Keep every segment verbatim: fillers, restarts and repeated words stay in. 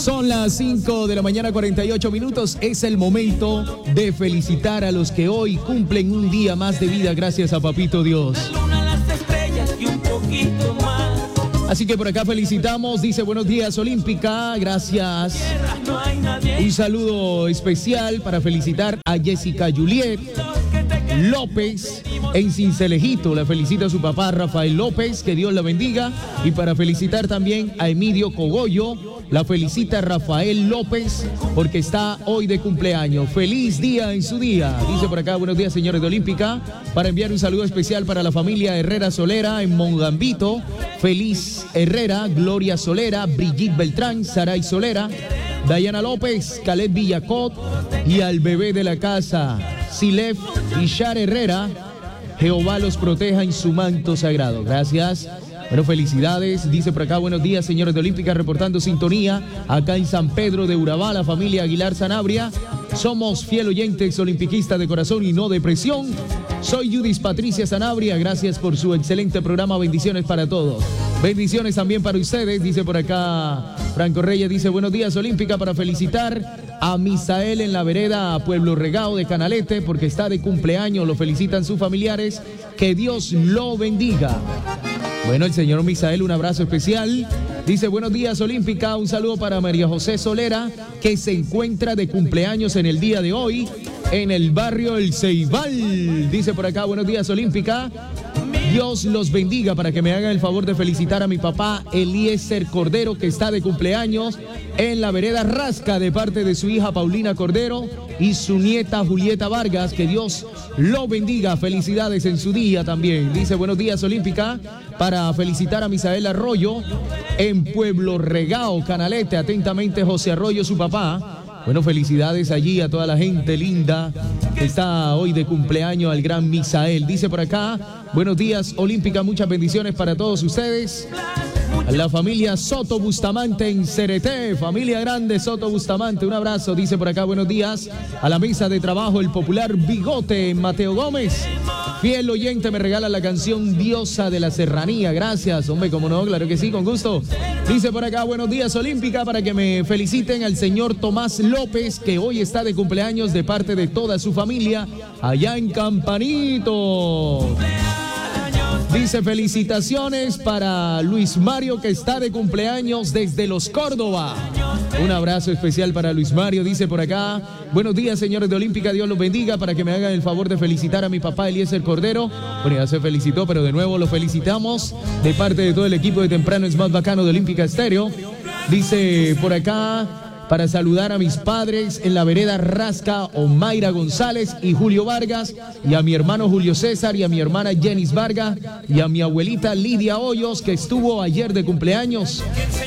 Son las cinco de la mañana, cuarenta y ocho minutos. Es el momento de felicitar a los que hoy cumplen un día más de vida gracias a Papito Dios. Así que por acá felicitamos, dice buenos días Olímpica, gracias. Un saludo especial para felicitar a Jessica Juliet López en Cincelejito. La felicita a su papá Rafael López, que Dios la bendiga. Y para felicitar también a Emilio Cogollo, la felicita Rafael López porque está hoy de cumpleaños. Feliz día en su día. Dice por acá, buenos días señores de Olímpica, para enviar un saludo especial para la familia Herrera Solera en Mongambito. Feliz Herrera, Gloria Solera, Brigitte Beltrán, Saray Solera, Dayana López, Caleb Villacot y al bebé de la casa, Silef y Shar Herrera. Jehová los proteja en su manto sagrado. Gracias. Bueno, felicidades. Dice por acá, buenos días, señores de Olímpica, reportando sintonía acá en San Pedro de Urabá, la familia Aguilar Sanabria. Somos fiel oyentes olimpiquistas de corazón y no de presión. Soy Judis Patricia Sanabria. Gracias por su excelente programa. Bendiciones para todos. Bendiciones también para ustedes. Dice por acá Franco Reyes, dice buenos días Olímpica, para felicitar a Misael en la vereda Pueblo Regao de Canalete porque está de cumpleaños. Lo felicitan sus familiares. Que Dios lo bendiga. Bueno, el señor Misael, un abrazo especial. Dice, buenos días, Olímpica. Un saludo para María José Solera, que se encuentra de cumpleaños en el día de hoy en el barrio El Ceibal. Dice por acá, buenos días, Olímpica. Dios los bendiga, para que me hagan el favor de felicitar a mi papá Eliezer Cordero, que está de cumpleaños en la vereda Rasca, de parte de su hija Paulina Cordero y su nieta Julieta Vargas. Que Dios lo bendiga. Felicidades en su día también. Dice, buenos días, Olímpica, para felicitar a Misael Arroyo en Pueblo Regao, Canalete. Atentamente, José Arroyo, su papá. Bueno, felicidades allí a toda la gente linda que está hoy de cumpleaños, al gran Misael. Dice por acá, buenos días Olímpica, muchas bendiciones para todos ustedes. A la familia Soto Bustamante en Cereté, familia grande Soto Bustamante, un abrazo. Dice por acá, buenos días a la mesa de trabajo, el popular Bigote en Mateo Gómez. Fiel oyente, me regala la canción Diosa de la Serranía. Gracias, hombre, como no, claro que sí, con gusto. Dice por acá, buenos días Olímpica, para que me feliciten al señor Tomás López, que hoy está de cumpleaños, de parte de toda su familia allá en Campanito. Dice felicitaciones para Luis Mario, que está de cumpleaños desde Los Córdoba. Un abrazo especial para Luis Mario. Dice por acá, buenos días señores de Olímpica, Dios los bendiga, para que me hagan el favor de felicitar a mi papá Eliezer Cordero. Bueno, ya se felicitó, pero de nuevo lo felicitamos de parte de todo el equipo de Temprano es Más Bacano de Olímpica Estéreo. Dice por acá, para saludar a mis padres en la vereda Rasca, Omaira González y Julio Vargas, y a mi hermano Julio César y a mi hermana Jenis Vargas y a mi abuelita Lidia Hoyos, que estuvo ayer de cumpleaños.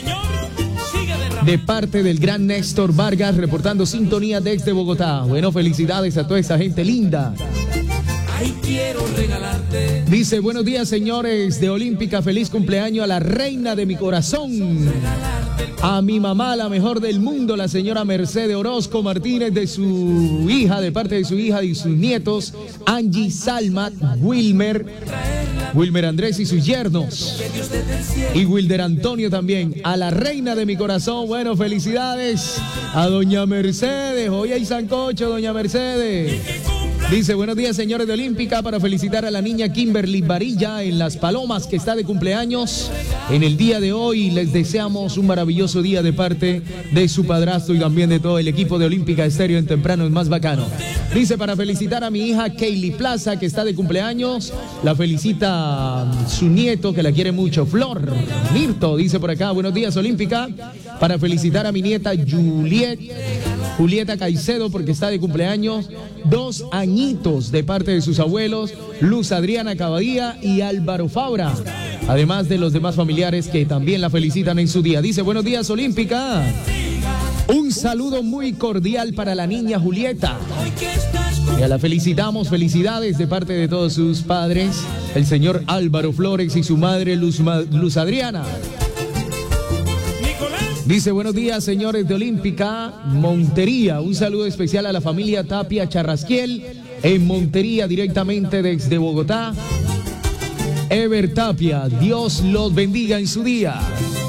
De parte del gran Néstor Vargas, reportando sintonía desde Bogotá. Bueno, felicidades a toda esa gente linda. Ay, quiero regalarte. Dice, buenos días señores de Olímpica, feliz cumpleaños a la reina de mi corazón, a mi mamá, la mejor del mundo, la señora Mercedes Orozco Martínez, de su hija, de parte de su hija y sus nietos, Angie, Salma, Wilmer, Wilmer Andrés y sus yernos, y Wilder Antonio también, a la reina de mi corazón. Bueno, felicidades a doña Mercedes, hoy hay sancocho, doña Mercedes. Dice, buenos días señores de Olímpica, para felicitar a la niña Kimberly Varilla en Las Palomas, que está de cumpleaños en el día de hoy. Les deseamos un maravilloso día de parte de su padrastro y también de todo el equipo de Olímpica Estéreo en Temprano es Más Bacano. Dice, para felicitar a mi hija Kaylee Plaza, que está de cumpleaños. La felicita su nieto, que la quiere mucho, Flor Mirto. Dice por acá, buenos días Olímpica, para felicitar a mi nieta Juliet Julieta Caicedo, porque está de cumpleaños, dos añitos, de parte de sus abuelos, Luz Adriana Cabadía y Álvaro Fabra, además de los demás familiares que también la felicitan en su día. Dice, buenos días Olímpica, un saludo muy cordial para la niña Julieta. Ya la felicitamos, felicidades de parte de todos sus padres, el señor Álvaro Flores y su madre Luz, Luz Adriana. Dice, buenos días señores de Olímpica, Montería, un saludo especial a la familia Tapia Charrasquiel en Montería, directamente desde Bogotá. Ever Tapia, Dios los bendiga en su día.